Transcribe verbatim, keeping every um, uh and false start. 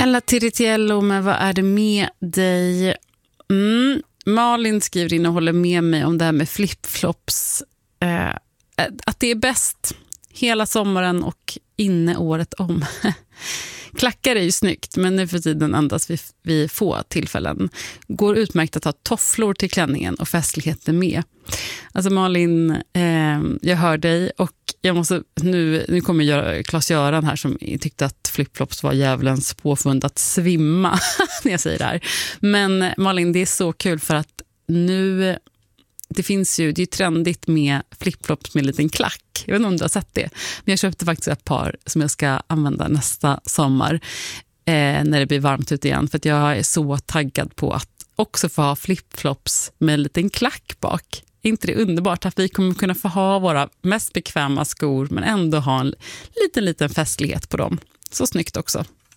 Ella Tiritiello, men vad är det med dig? Mm. Malin skriver in och håller med mig om det här med flipflops. Eh, att det är bäst hela sommaren och inne året om. Klackar är ju snyggt, men nu för tiden endast vid, vid få tillfällen. Går utmärkt att ha tofflor till klänningen och festligheten med. Alltså Malin, eh, jag hör dig och jag måste, nu, nu kommer jag, Claes-Göran här som tyckte att flipflops var djävulens påfund att svimma när jag säger det här. Men Malin, det är så kul för att nu, det finns ju, det är ju trendigt med flipflops med en liten klack. Jag vet inte om du har sett det. Men jag köpte faktiskt ett par som jag ska använda nästa sommar eh, när det blir varmt ut igen. För att jag är så taggad på att också få ha flipflops med en liten klack bak. Är inte det underbart att vi kommer kunna få ha våra mest bekväma skor men ändå ha en liten, liten festlighet på dem. Så snyggt också.